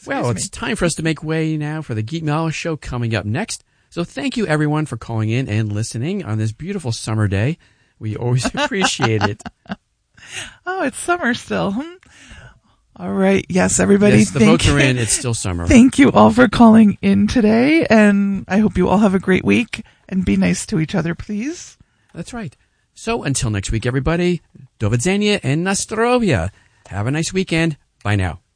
Well, it's time for us to make way now for the Geek Knowledge Show coming up next. So thank you, everyone, for calling in and listening on this beautiful summer day. We always appreciate it. Oh, it's summer still. All right. Yes, everybody. Yes, the votes are in. It's still summer. Thank you all for calling in today, and I hope you all have a great week, and be nice to each other, please. That's right. So until next week, everybody, do widzenia and na zdrowie. Have a nice weekend. Bye now.